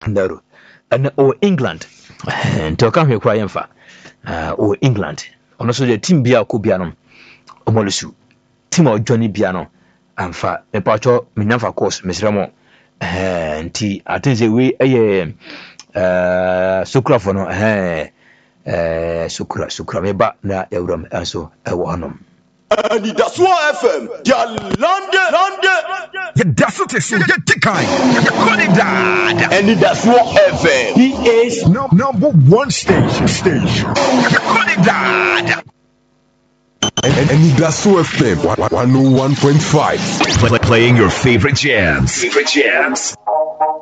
Ndaro and or England to come here crying for or England on also the team bia kubiano omolusu team of Johnny Biano and fa a pacho minamfa course Mr. Nti atenze we sukra for no sukra meba na euram aso ewo hanom and that's what FM ya lande ya daso te so ya tikai ya kodi dad and that's what FM he is number one station ya kodi dad and that's what FM 101.5 playing your favorite jams